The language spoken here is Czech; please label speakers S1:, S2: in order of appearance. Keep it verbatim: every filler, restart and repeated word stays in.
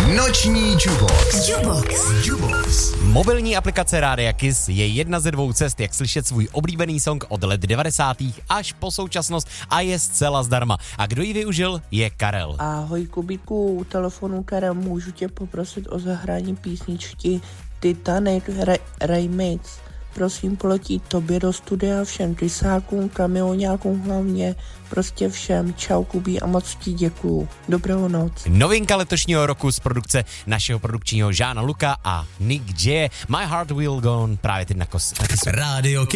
S1: Noční Jukebox.
S2: Jukebox.
S1: Jukebox.
S3: Mobilní aplikace Rádia Kiss je jedna ze dvou cest, jak slyšet svůj oblíbený song od let devadesátých až po současnost a je zcela zdarma. A kdo ji využil, je Karel.
S4: Ahoj Kubíku, u telefonu Karel, můžu tě poprosit o zahrání písničky Titanic Re- Remix. Prosím, poletí tobě do studia, všem tysákům, kamioňákům hlavně, prostě všem. Čau Kubí a moc ti děkuju. Dobrou noc.
S3: Novinka letošního roku z produkce našeho produkčního Žána Luka a Nick J. My Heart Will Go On právě teď na kos.
S1: Rádio Kiss.